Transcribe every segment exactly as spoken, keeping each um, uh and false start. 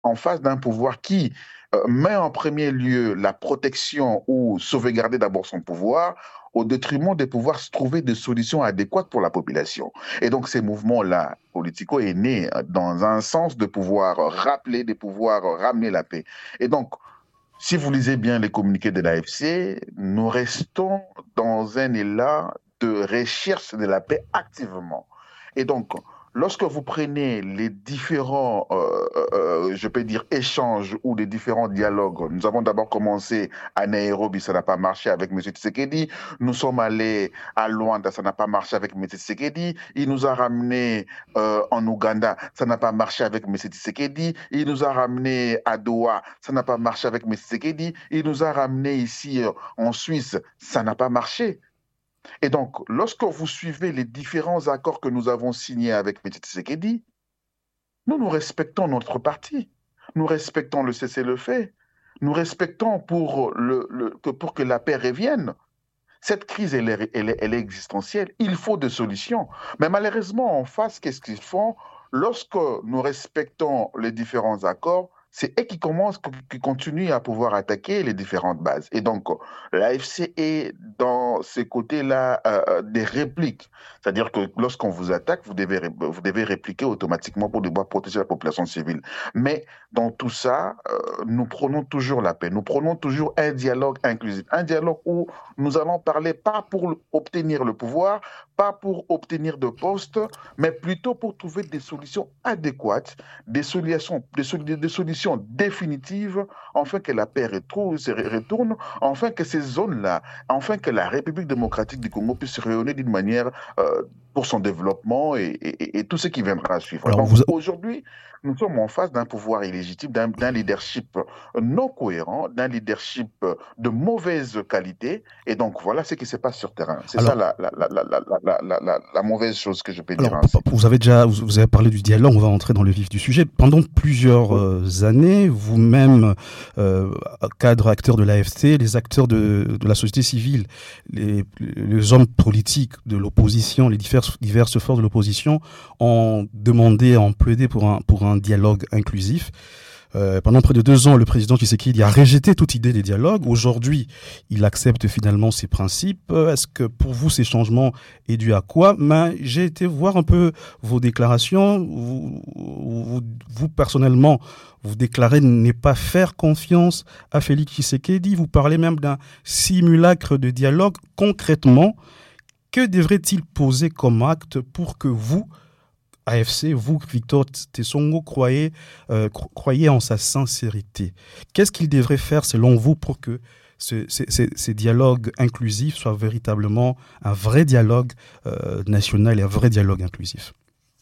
en face d'un pouvoir qui euh, met en premier lieu la protection ou sauvegarder d'abord son pouvoir au détriment de pouvoir se trouver des solutions adéquates pour la population. Et donc ces mouvements-là, Politico est né euh, dans un sens de pouvoir rappeler, de pouvoir ramener la paix. Et donc, si vous lisez bien les communiqués de l'A F C, nous restons dans un élan de recherche de la paix activement. Et donc, lorsque vous prenez les différents, euh, euh, euh, je peux dire, échanges ou les différents dialogues, nous avons d'abord commencé à Nairobi, ça n'a pas marché avec M. Tshisekedi. Nous sommes allés à Luanda, ça n'a pas marché avec M. Tshisekedi. Il nous a ramenés euh, en Ouganda, ça n'a pas marché avec M. Tshisekedi. Il nous a ramenés à Doha, ça n'a pas marché avec M. Tshisekedi. Il nous a ramenés ici euh, en Suisse, ça n'a pas marché. Et donc, lorsque vous suivez les différents accords que nous avons signés avec M. Tshisekedi, nous, nous respectons notre parti. Nous respectons le cessez-le-feu. Nous respectons pour, le, le, que, pour que la paix revienne. Cette crise, elle est, elle est, elle est existentielle. Il faut des solutions. Mais malheureusement, en face, qu'est-ce qu'ils font? Lorsque nous respectons les différents accords, c'est eux qui commencent, qui continuent à pouvoir attaquer les différentes bases. Et donc, l'A F C est dans ces côtés-là euh, des répliques. C'est-à-dire que lorsqu'on vous attaque, vous devez, vous devez répliquer automatiquement pour devoir protéger la population civile. Mais dans tout ça, euh, nous prenons toujours la paix. Nous prenons toujours un dialogue inclusif. Un dialogue où nous allons parler pas pour obtenir le pouvoir, pas pour obtenir de postes, mais plutôt pour trouver des solutions adéquates, des solutions, des, sol- des solutions définitives, afin que la paix retrouve, se retourne, afin que ces zones-là, afin que la République démocratique du Congo puisse se rayonner d'une manière euh, pour son développement et, et- et tout ce qui viendra à suivre. Alors, Donc vous, aujourd'hui, nous sommes en face d'un pouvoir illégitime, d'un d'un leadership non cohérent, d'un leadership de mauvaise qualité. Et donc, voilà ce qui se passe sur terrain. C'est ça alors, la, la, la, la, la, la, la, la- la mauvaise chose que je peux dire Alors, ainsi. vous avez déjà, vous vous avez parlé du dialogue, on va entrer dans le vif du sujet. Pendant plusieurs Oui, euh, années, vous-même, euh, cadre acteur de l'A F C, les acteurs de, de la société civile, les, les hommes politiques de l'opposition, les diverses, diverses forces de l'opposition ont demandé, ont plaidé pour un, pour un dialogue inclusif. Euh, pendant près de deux ans, le président Tshisekedi a rejeté toute idée des dialogues. Aujourd'hui, il accepte finalement ces principes. Est-ce que pour vous, ces changements est dû à quoi? Mais j'ai été voir un peu vos déclarations. Vous, vous, vous, personnellement, vous déclarez ne pas faire confiance à Félix Tshisekedi. Vous parlez même d'un simulacre de dialogue. Concrètement, que devrait-il poser comme acte pour que vous, A F C, vous, Victor Tessongo, croyez, euh, croyez en sa sincérité? Qu'est-ce qu'il devrait faire selon vous pour que ce, ce, ce, ces dialogues inclusifs soient véritablement un vrai dialogue euh, national et un vrai dialogue inclusif?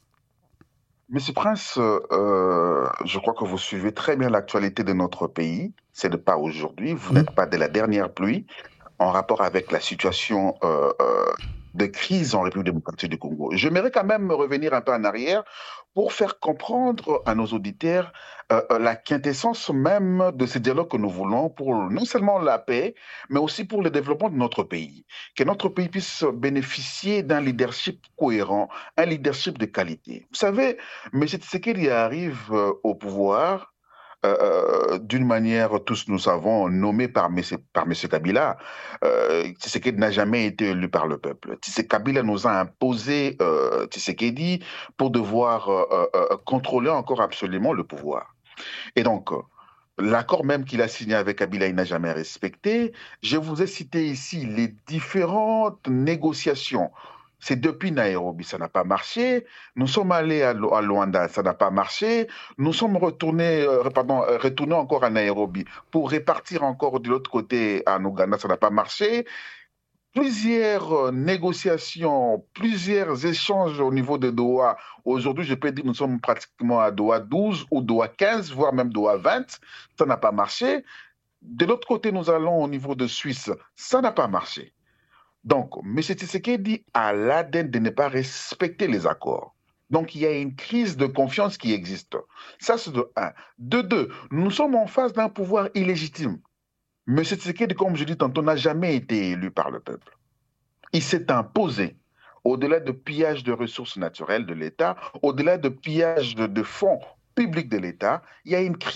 Monsieur Prince, euh, je crois que vous suivez très bien l'actualité de notre pays. C'est de pas aujourd'hui. Vous Hmm. n'êtes pas de la dernière pluie en rapport avec la situation euh, euh, de crise en République démocratique du Congo. J'aimerais quand même revenir un peu en arrière pour faire comprendre à nos auditeurs euh, euh, la quintessence même de ce dialogue que nous voulons pour non seulement la paix, mais aussi pour le développement de notre pays. Que notre pays puisse bénéficier d'un leadership cohérent, un leadership de qualité. Vous savez, M. Tshisekedi arrive euh, au pouvoir euh, d'une manière, tous nous savons, nommé par M. par monsieur Kabila. Euh, Tshisekedi n'a jamais été élu par le peuple. Tshisekedi Kabila nous a imposé euh, Tshisekedi pour devoir euh, euh, euh, contrôler encore absolument le pouvoir. Et donc, euh, l'accord même qu'il a signé avec Kabila, il n'a jamais respecté. Je vous ai cité ici les différentes négociations. C'est depuis Nairobi, ça n'a pas marché. Nous sommes allés à, Lo- à Luanda, ça n'a pas marché. Nous sommes retournés, euh, pardon, euh, retournés encore à Nairobi pour répartir encore de l'autre côté en Ouganda, ça n'a pas marché. Plusieurs euh, négociations, plusieurs échanges au niveau de Doha. Aujourd'hui, je peux dire que nous sommes pratiquement à Doha douze ou Doha quinze, voire même Doha vingt. Ça n'a pas marché. De l'autre côté, nous allons au niveau de Suisse. Ça n'a pas marché. Donc, M. Tshisekedi a l'A D N de ne pas respecter les accords. Donc, il y a une crise de confiance qui existe. Ça, c'est de un. De deux, nous sommes en face d'un pouvoir illégitime. M. Tshisekedi, comme je dis tantôt, n'a jamais été élu par le peuple. Il s'est imposé. Au-delà de pillage de ressources naturelles de l'État, au-delà de pillage de, de fonds publics de l'État, il y a une crise